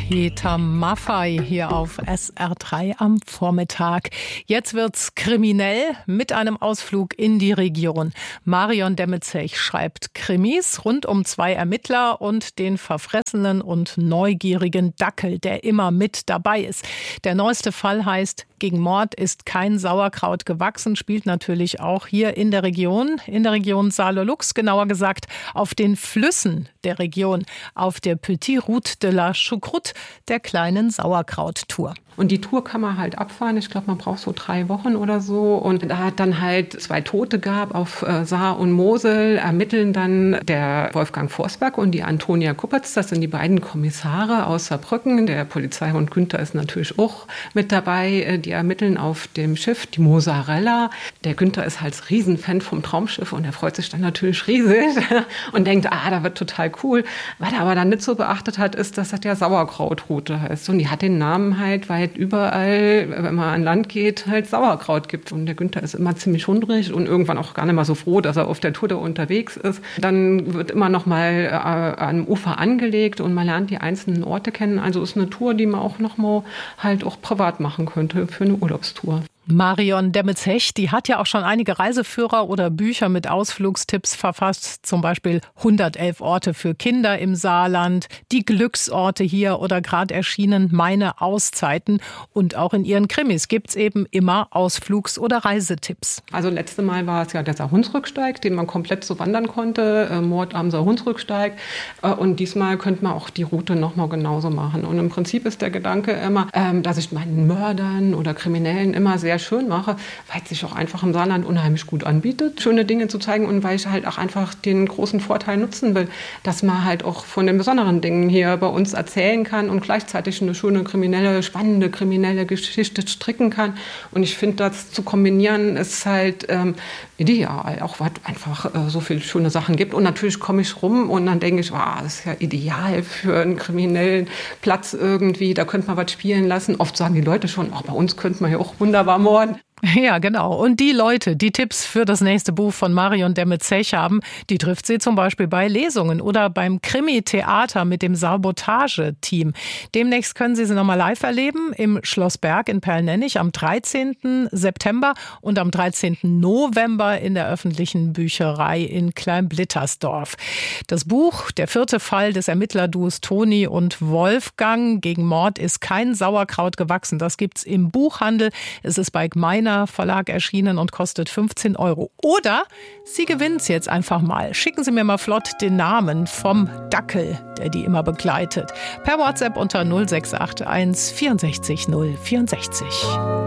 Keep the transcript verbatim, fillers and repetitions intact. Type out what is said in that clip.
Peter Maffay hier auf S R drei am Vormittag. Jetzt wird's kriminell mit einem Ausflug in die Region. Marion Demitzech schreibt Krimis rund um zwei Ermittler und den verfressenen und neugierigen Dackel, der immer mit dabei ist. Der neueste Fall heißt Gegen Mord ist kein Sauerkraut gewachsen, spielt natürlich auch hier in der Region, in der Region Saarlouis, genauer gesagt auf den Flüssen der Region, auf der Petite Route de la Choucroute, der kleinen Sauerkraut-Tour. Und die Tour kann man halt abfahren. Ich glaube, man braucht so drei Wochen oder so. Und da hat dann halt zwei Tote gab auf äh, Saar und Mosel, ermitteln dann der Wolfgang Forsberg und die Antonia Kuppertz. Das sind die beiden Kommissare aus Saarbrücken. Der Polizeihund Günther ist natürlich auch mit dabei. Die ermitteln auf dem Schiff, die Mosarella. Der Günther ist halt Riesenfan vom Traumschiff und er freut sich dann natürlich riesig und denkt, ah, da wird total cool. Was er aber dann nicht so beachtet hat, ist, dass das ja Sauerkrautroute heißt. Und die hat den Namen halt, weil überall, wenn man an Land geht, halt Sauerkraut gibt. Und der Günther ist immer ziemlich hungrig und irgendwann auch gar nicht mal so froh, dass er auf der Tour da unterwegs ist. Dann wird immer noch mal äh, am Ufer angelegt und man lernt die einzelnen Orte kennen. Also ist eine Tour, die man auch noch mal halt auch privat machen könnte für eine Urlaubstour. Marion Demitzech, die hat ja auch schon einige Reiseführer oder Bücher mit Ausflugstipps verfasst, zum Beispiel hundertelf Orte für Kinder im Saarland, die Glücksorte hier oder gerade erschienen Meine Auszeiten. Und auch in ihren Krimis gibt's eben immer Ausflugs- oder Reisetipps. Also letzte Mal war es ja der Saarhunsrücksteig, den man komplett so wandern konnte, äh, Mord am Saarhunsrücksteig. Äh, und diesmal könnte man auch die Route nochmal genauso machen. Und im Prinzip ist der Gedanke immer, ähm, dass ich meinen Mördern oder Kriminellen immer sehr schön mache, weil es sich auch einfach im Saarland unheimlich gut anbietet, schöne Dinge zu zeigen und weil ich halt auch einfach den großen Vorteil nutzen will, dass man halt auch von den besonderen Dingen hier bei uns erzählen kann und gleichzeitig eine schöne kriminelle, spannende kriminelle Geschichte stricken kann. Und ich finde, das zu kombinieren ist halt ähm, ideal, auch weil es einfach äh, so viele schöne Sachen gibt. Und natürlich komme ich rum und dann denke ich, wow, das ist ja ideal für einen kriminellen Platz irgendwie, da könnte man was spielen lassen. Oft sagen die Leute schon, oh, bei uns könnte man ja auch wunderbar morden. Ja, genau. Und die Leute, die Tipps für das nächste Buch von Marion Demitzech haben, die trifft sie zum Beispiel bei Lesungen oder beim Krimi-Theater mit dem Sabotage-Team. Demnächst können Sie sie nochmal live erleben im Schloss Berg in Perlnennich am dreizehnten September und am dreizehnten November in der öffentlichen Bücherei in Kleinblittersdorf. Das Buch, der vierte Fall des Ermittlerduos Toni und Wolfgang, Gegen Mord ist kein Sauerkraut gewachsen. Das gibt's im Buchhandel. Es ist bei Gmeiner Verlag erschienen und kostet fünfzehn Euro. Oder Sie gewinnen es jetzt einfach mal. Schicken Sie mir mal flott den Namen vom Dackel, der die immer begleitet. Per WhatsApp unter null sechs acht eins vierundsechzig null vierundsechzig.